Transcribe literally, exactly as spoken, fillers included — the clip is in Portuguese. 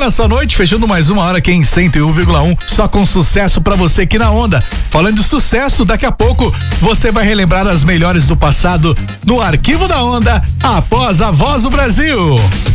na sua noite, fechando mais uma hora aqui em cento e um vírgula um, só com sucesso pra você aqui na Onda. Falando de sucesso, daqui a pouco você vai relembrar as melhores do passado no Arquivo da Onda, após a Voz do Brasil.